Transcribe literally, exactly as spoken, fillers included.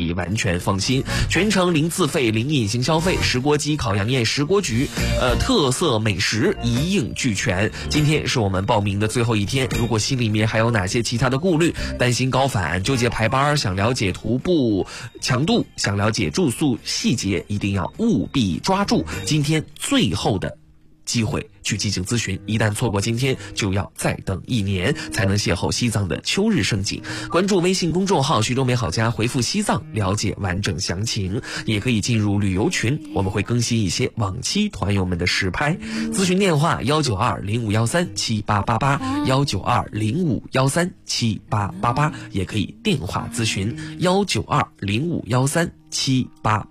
以完全放心。全程零自费、零隐形消费，石锅鸡、烤羊宴、石锅局，呃，特色美食一应俱全。今天是我们报名的最后一天，如果心里面还有哪些其他的顾虑，担心高反、纠结排班，想了解徒步强度，想了解住宿细节，一定要务必抓住今天最后的机会去进行咨询，一旦错过今天，就要再等一年才能邂逅西藏的秋日盛景。关注微信公众号徐州美好家，回复西藏了解完整详情，也可以进入旅游群，我们会更新一些往期团友们的实拍。咨询电话幺九二零五幺三七八八八幺九二零五幺三七八八八，也可以电话咨询幺九二零五幺三七八